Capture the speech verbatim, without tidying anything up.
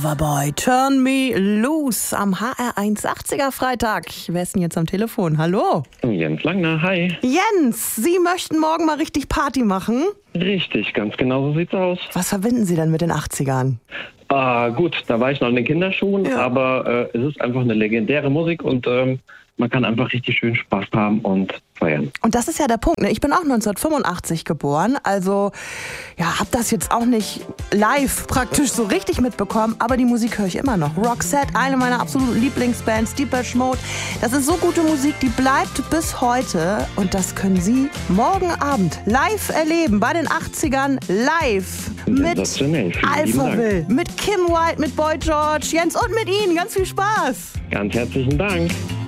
Loverboy, Turn Me Loose am H R eins achtziger Freitag. Wer ist denn jetzt am Telefon? Hallo? Jens Langner, hi. Jens, Sie möchten morgen mal richtig Party machen? Richtig, ganz genau so sieht's aus. Was verbinden Sie denn mit den achtzigern? Ah, gut, da war ich noch in den Kinderschuhen, Ja. aber äh, es ist einfach eine legendäre Musik und ähm, man kann einfach richtig schön Spaß haben und feiern. Und das ist ja der Punkt, ne? Ich bin auch neunzehnhundertfünfundachtzig geboren, also ja, hab das jetzt auch nicht live praktisch so richtig mitbekommen, aber die Musik höre ich immer noch. Roxette, eine meiner absoluten Lieblingsbands, Depeche Mode. Das ist so gute Musik, die bleibt bis heute und das können Sie morgen Abend live erleben, bei den achtzigern live mit Sensationell, vielen lieben Alphaville, Dank. mit Kim Wilde, mit Boy George, Jens und mit Ihnen. Ganz viel Spaß! Ganz herzlichen Dank.